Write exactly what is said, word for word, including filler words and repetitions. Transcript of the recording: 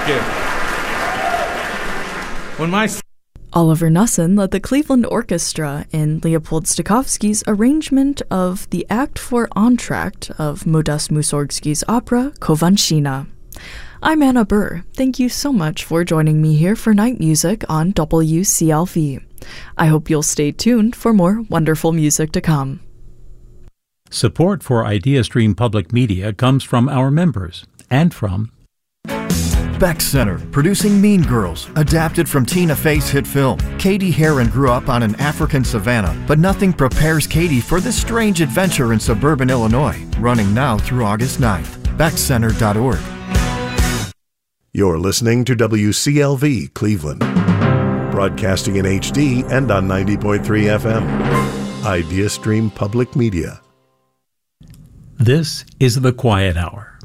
you. When my Oliver Knussen led the Cleveland Orchestra in Leopold Stokowski's arrangement of the Act four entr'acte of Modest Mussorgsky's opera Kovanshina. I'm Anna Burr. Thank you so much for joining me here for Night Music on W C L V. I hope you'll stay tuned for more wonderful music to come. Support for IdeaStream Public Media comes from our members and from Beck Center, producing Mean Girls, adapted from Tina Fey's hit film. Katie Heron grew up on an African savanna, but nothing prepares Katie for this strange adventure in suburban Illinois, running now through August ninth. beck center dot org. You're listening to W C L V Cleveland, broadcasting in H D and on ninety point three F M. IdeaStream Public Media. This is The Quiet Hour.